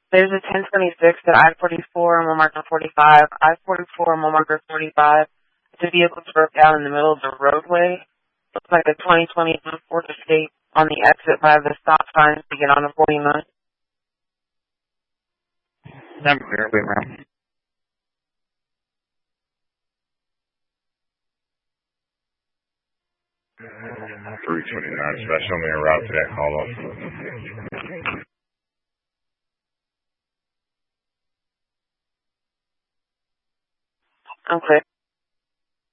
There's a 1026 at I-44 and mile marker 45. I-44 and mile marker 45. The vehicle broke down in the middle of the roadway. Looks like a 2020 Ford Escape on the exit by the stop signs to get on the 49. Number clear, wait around. Special me a route to that call up. I'm clear.